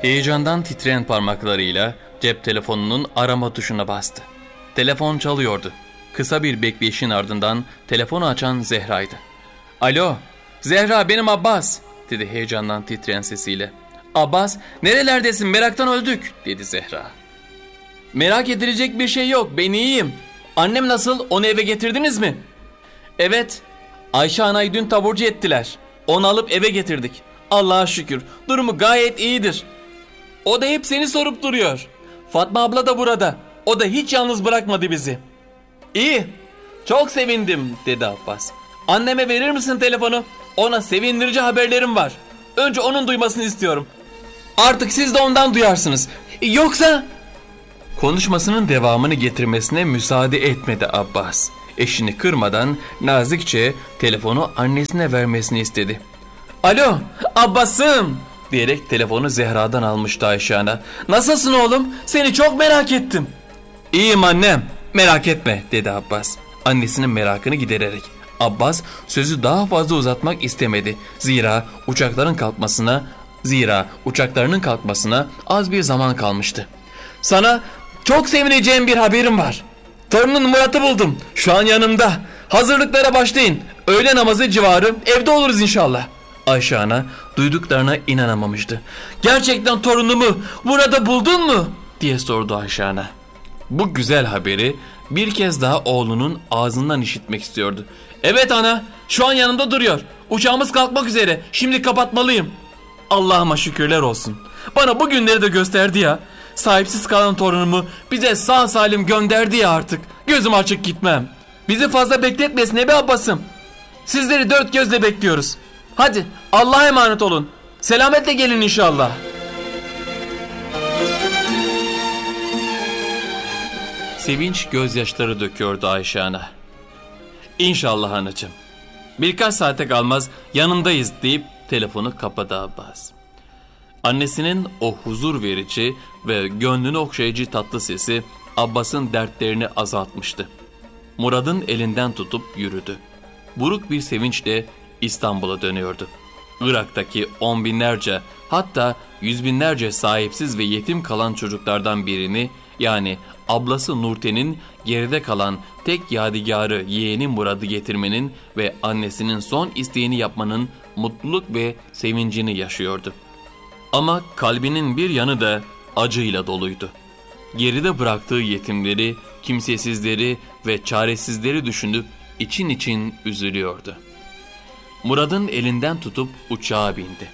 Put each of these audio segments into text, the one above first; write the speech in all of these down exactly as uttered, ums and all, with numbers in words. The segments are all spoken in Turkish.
Heyecandan titreyen parmaklarıyla cep telefonunun arama tuşuna bastı. Telefon çalıyordu. Kısa bir bekleyişin ardından telefonu açan Zehra'ydı. "Alo, Zehra, benim Abbas," dedi heyecandan titreyen sesiyle. "Abbas, nerelerdesin? Meraktan öldük," dedi Zehra. "Merak edilecek bir şey yok, ben iyiyim. Annem nasıl, onu eve getirdiniz mi?" "Evet, Ayşe anayı dün taburcu ettiler. Onu alıp eve getirdik. Allah'a şükür, durumu gayet iyidir. O da hep seni sorup duruyor. Fatma abla da burada. O da hiç yalnız bırakmadı bizi." "İyi, çok sevindim," dedi Abbas. "Anneme verir misin telefonu? Ona sevindirici haberlerim var. Önce onun duymasını istiyorum. Artık siz de ondan duyarsınız. Yoksa..." Konuşmasının devamını getirmesine müsaade etmedi Abbas. Eşini kırmadan nazikçe telefonu annesine vermesini istedi. "Alo, Abbas'ım," diyerek telefonu Zehra'dan almıştı Ayşe ana. "Nasılsın oğlum? Seni çok merak ettim." "İyiyim annem, merak etme," dedi Abbas, annesinin merakını gidererek. Abbas sözü daha fazla uzatmak istemedi. Zira uçakların kalkmasına, zira uçaklarının kalkmasına az bir zaman kalmıştı. "Sana çok sevineceğim bir haberim var. Torunun Murat'ı buldum. Şu an yanımda. Hazırlıklara başlayın. Öğle namazı civarı evde oluruz inşallah." Ayşe ana duyduklarına inanamamıştı. "Gerçekten torunumu burada buldun mu?" diye sordu Ayşe ana. Bu güzel haberi bir kez daha oğlunun ağzından işitmek istiyordu. "Evet ana, şu an yanımda duruyor. Uçağımız kalkmak üzere. Şimdi kapatmalıyım." "Allah'ıma şükürler olsun. Bana bu günleri de gösterdi ya. Sahipsiz kalan torunumu bize sağ salim gönderdi ya artık. Gözüm açık gitmem. Bizi fazla bekletmesin Ebi Abbas'ım. Sizleri dört gözle bekliyoruz. Hadi Allah'a emanet olun. Selametle gelin inşallah." Sevinç gözyaşları döküyordu Ayşe ana. "İnşallah anacığım. Birkaç saate kalmaz yanındayız," deyip telefonu kapadı Abbas. Annesinin o huzur verici ve gönlünü okşayıcı tatlı sesi Abbas'ın dertlerini azaltmıştı. Murad'ın elinden tutup yürüdü. Buruk bir sevinçle İstanbul'a dönüyordu. Irak'taki on binlerce, hatta yüz binlerce sahipsiz ve yetim kalan çocuklardan birini, yani ablası Nurten'in geride kalan tek yadigarı yeğeni Murad'ı getirmenin ve annesinin son isteğini yapmanın mutluluk ve sevincini yaşıyordu. Ama kalbinin bir yanı da acıyla doluydu. Geride bıraktığı yetimleri, kimsesizleri ve çaresizleri düşünüp için için üzülüyordu. Murad'ın elinden tutup uçağa bindi.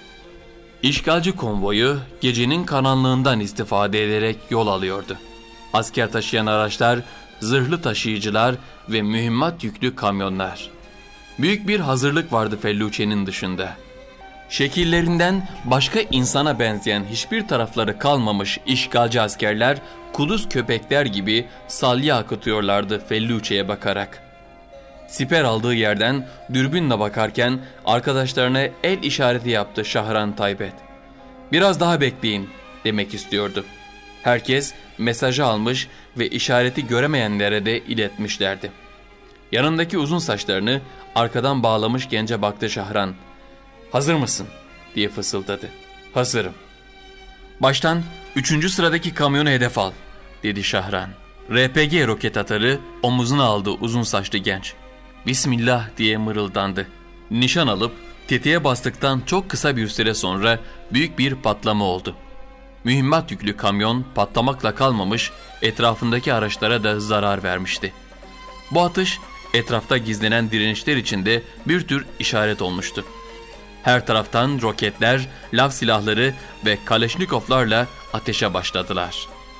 İşgalci konvoyu gecenin karanlığından istifade ederek yol alıyordu. Asker taşıyan araçlar, zırhlı taşıyıcılar ve mühimmat yüklü kamyonlar. Büyük bir hazırlık vardı Felluçe'nin dışında. Şekillerinden başka insana benzeyen hiçbir tarafları kalmamış işgalci askerler kuduz köpekler gibi salya akıtıyorlardı Felluçe'ye bakarak. Siper aldığı yerden dürbünle bakarken arkadaşlarına el işareti yaptı Şahran Taybet. "Biraz daha bekleyin," demek istiyordu. Herkes mesajı almış ve işareti göremeyenlere de iletmişlerdi. Yanındaki uzun saçlarını arkadan bağlamış gence baktı Şahran. "Hazır mısın?" diye fısıldadı. "Hazırım." "Baştan üçüncü sıradaki kamyonu hedef al," dedi Şahran. R P G roket atarı omuzuna aldı uzun saçlı genç. "Bismillah," diye mırıldandı. Nişan alıp tetiğe bastıktan çok kısa bir süre sonra büyük bir patlama oldu. Mühimmat yüklü kamyon patlamakla kalmamış, etrafındaki araçlara da zarar vermişti. Bu atış etrafta gizlenen direnişler içinde bir tür işaret olmuştu. Her taraftan roketler, lav silahları ve Kaleşnikovlarla ateşe başladılar.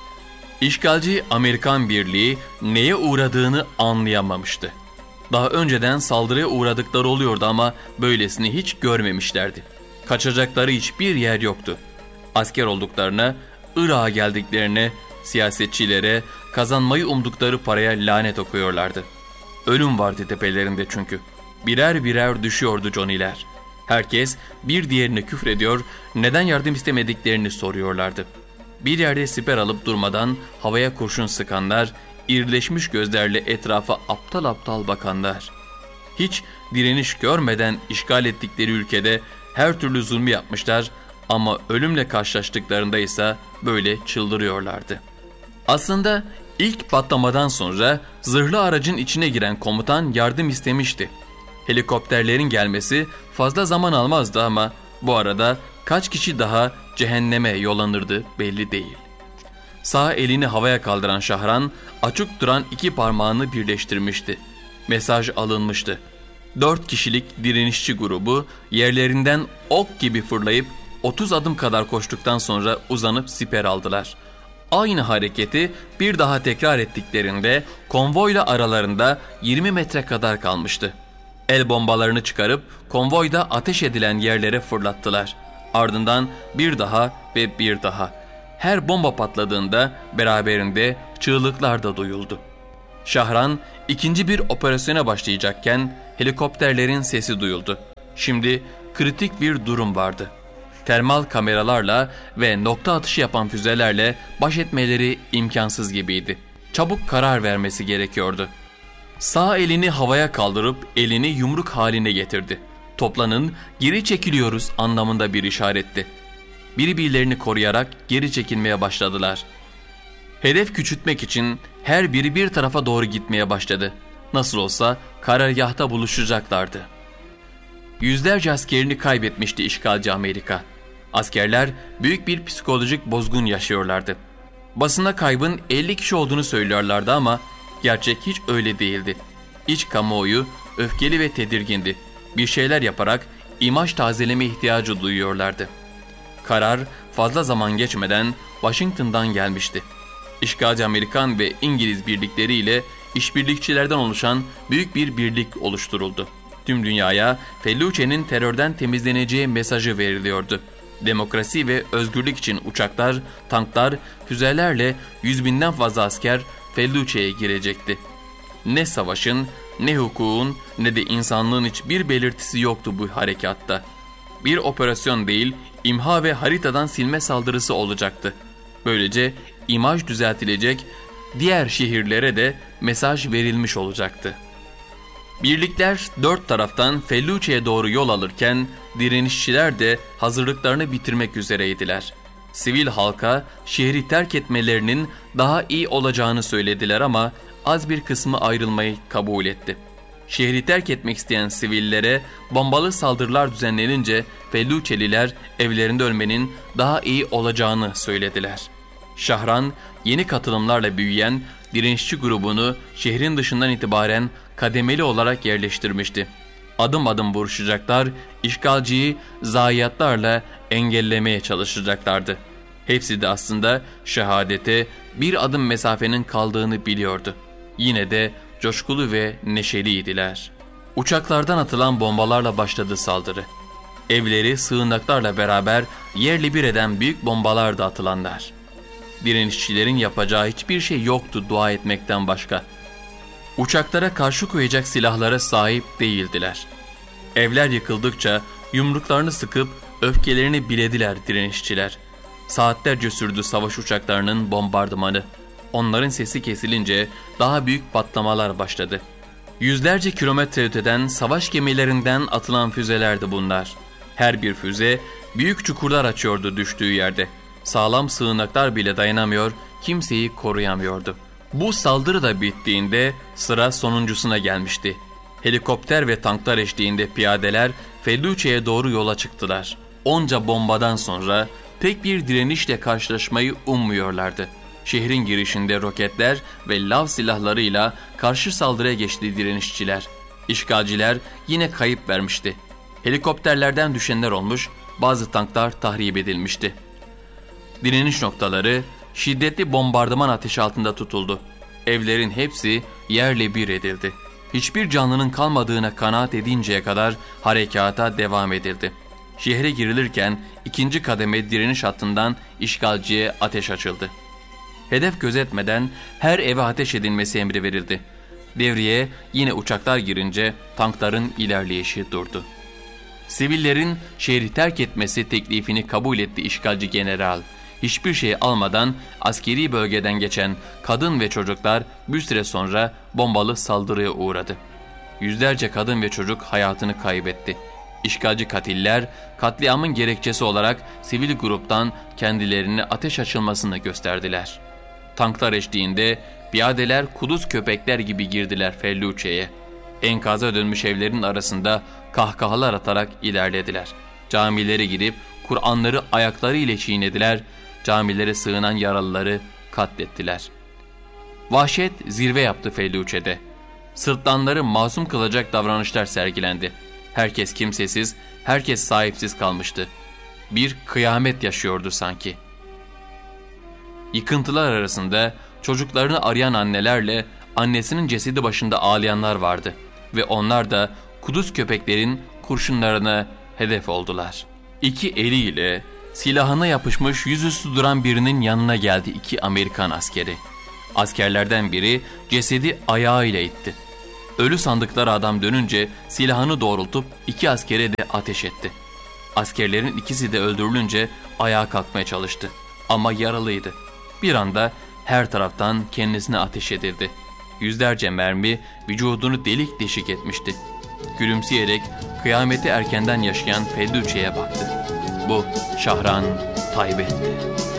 İşgalci Amerikan birliği neye uğradığını anlayamamıştı. Daha önceden saldırıya uğradıkları oluyordu ama böylesini hiç görmemişlerdi. Kaçacakları hiçbir yer yoktu. Asker olduklarına, Irak'a geldiklerine, siyasetçilere, kazanmayı umdukları paraya lanet okuyorlardı. Ölüm vardı tepelerinde çünkü. Birer birer düşüyordu Johnny'ler. Herkes bir diğerine küfrediyor, neden yardım istemediklerini soruyorlardı. Bir yerde siper alıp durmadan havaya kurşun sıkanlar, irileşmiş gözlerle etrafa aptal aptal bakanlar. Hiç direniş görmeden işgal ettikleri ülkede her türlü zulmü yapmışlar Ama ölümle karşılaştıklarında ise böyle çıldırıyorlardı. Aslında ilk patlamadan sonra zırhlı aracın içine giren komutan yardım istemişti. Helikopterlerin gelmesi fazla zaman almazdı ama bu arada kaç kişi daha cehenneme yollanırdı belli değil. Sağ elini havaya kaldıran Şahran açık duran iki parmağını birleştirmişti. Mesaj alınmıştı. Dört kişilik direnişçi grubu yerlerinden ok gibi fırlayıp otuz adım kadar koştuktan sonra uzanıp siper aldılar. Aynı hareketi bir daha tekrar ettiklerinde konvoyla aralarında yirmi metre kadar kalmıştı. El bombalarını çıkarıp konvoyda ateş edilen yerlere fırlattılar. Ardından bir daha ve bir daha. Her bomba patladığında beraberinde çığlıklar da duyuldu. Şahran ikinci bir operasyona başlayacakken helikopterlerin sesi duyuldu. Şimdi kritik bir durum vardı. Termal kameralarla ve nokta atışı yapan füzelerle baş etmeleri imkansız gibiydi. Çabuk karar vermesi gerekiyordu. Sağ elini havaya kaldırıp elini yumruk haline getirdi. Toplanın, geri çekiliyoruz anlamında bir işaretti. Birbirlerini koruyarak geri çekilmeye başladılar. Hedef küçültmek için her biri bir tarafa doğru gitmeye başladı. Nasıl olsa karargahta buluşacaklardı. Yüzlerce askerini kaybetmişti işgalci Amerika. Askerler büyük bir psikolojik bozgun yaşıyorlardı. Basına kaybın elli kişi olduğunu söylüyorlardı ama gerçek hiç öyle değildi. İç kamuoyu öfkeli ve tedirgindi. Bir şeyler yaparak imaj tazeleme ihtiyacı duyuyorlardı. Karar fazla zaman geçmeden Washington'dan gelmişti. İşgalci Amerikan ve İngiliz birlikleriyle işbirlikçilerden oluşan büyük bir birlik oluşturuldu. Tüm dünyaya Felluce'nin terörden temizleneceği mesajı veriliyordu. Demokrasi ve özgürlük için uçaklar, tanklar, füzelerle yüz binden fazla asker Felluce'ye girecekti. Ne savaşın, ne hukukun, ne de insanlığın hiçbir belirtisi yoktu bu harekatta. Bir operasyon değil, imha ve haritadan silme saldırısı olacaktı. Böylece imaj düzeltilecek, diğer şehirlere de mesaj verilmiş olacaktı. Birlikler dört taraftan Felluce'ye doğru yol alırken direnişçiler de hazırlıklarını bitirmek üzereydiler. Sivil halka şehri terk etmelerinin daha iyi olacağını söylediler ama az bir kısmı ayrılmayı kabul etti. Şehri terk etmek isteyen sivillere bombalı saldırılar düzenlenince Felluceliler evlerinde ölmenin daha iyi olacağını söylediler. Şahran yeni katılımlarla büyüyen direnişçi grubunu şehrin dışından itibaren kademeli olarak yerleştirmişti. Adım adım vuruşacaklar, işgalciyi zayiatlarla engellemeye çalışacaklardı. Hepsi de aslında şehadete bir adım mesafenin kaldığını biliyordu. Yine de coşkulu ve neşeliydiler. Uçaklardan atılan bombalarla başladı saldırı. Evleri sığınaklarla beraber yerle bir eden büyük bombalar da atılanlar. Direnişçilerin yapacağı hiçbir şey yoktu dua etmekten başka. Uçaklara karşı koyacak silahlara sahip değildiler. Evler yıkıldıkça yumruklarını sıkıp öfkelerini bilediler direnişçiler. Saatlerce sürdü savaş uçaklarının bombardımanı. Onların sesi kesilince daha büyük patlamalar başladı. Yüzlerce kilometre öteden savaş gemilerinden atılan füzelerdi bunlar. Her bir füze büyük çukurlar açıyordu düştüğü yerde. Sağlam sığınaklar bile dayanamıyor, kimseyi koruyamıyordu. Bu saldırı da bittiğinde sıra sonuncusuna gelmişti. Helikopter ve tanklar eşliğinde piyadeler Felluce'ye doğru yola çıktılar. Onca bombadan sonra tek bir direnişle karşılaşmayı ummuyorlardı. Şehrin girişinde roketler ve lav silahlarıyla karşı saldırıya geçti direnişçiler. İşgalciler yine kayıp vermişti. Helikopterlerden düşenler olmuş, bazı tanklar tahrip edilmişti. Direniş noktaları şiddetli bombardıman ateşi altında tutuldu. Evlerin hepsi yerle bir edildi. Hiçbir canlının kalmadığına kanaat edinceye kadar harekata devam edildi. Şehre girilirken ikinci kademe direniş hattından işgalciye ateş açıldı. Hedef gözetmeden her eve ateş edilmesi emri verildi. Devreye yine uçaklar girince tankların ilerleyişi durdu. Sivillerin şehri terk etmesi teklifini kabul etti işgalci general. Hiçbir şey almadan askeri bölgeden geçen kadın ve çocuklar bir süre sonra bombalı saldırıya uğradı. Yüzlerce kadın ve çocuk hayatını kaybetti. İşgalci katiller katliamın gerekçesi olarak sivil gruptan kendilerini ateş açılmasını gösterdiler. Tanklar eşliğinde piyadeler kuduz köpekler gibi girdiler Felluce'ye. Enkaza dönmüş evlerin arasında kahkahalar atarak ilerlediler. Camilere girip Kur'anları ayakları ile çiğnediler, camilere sığınan yaralıları katlettiler. Vahşet zirve yaptı Felluce'de. Sırtlanları masum kılacak davranışlar sergilendi. Herkes kimsesiz, herkes sahipsiz kalmıştı. Bir kıyamet yaşıyordu sanki. Yıkıntılar arasında çocuklarını arayan annelerle annesinin cesedi başında ağlayanlar vardı ve onlar da kuduz köpeklerin kurşunlarına hedef oldular. İki eliyle silahına yapışmış yüzüstü duran birinin yanına geldi iki Amerikan askeri. Askerlerden biri cesedi ayağıyla itti. Ölü sandıkları adam dönünce silahını doğrultup iki askere de ateş etti. Askerlerin ikisi de öldürülünce ayağa kalkmaya çalıştı ama yaralıydı. Bir anda her taraftan kendisine ateş edildi. Yüzlerce mermi vücudunu delik deşik etmişti. Gülümseyerek kıyameti erkenden yaşayan Felluce'ye baktı. Bu Şahran Taybet'ti.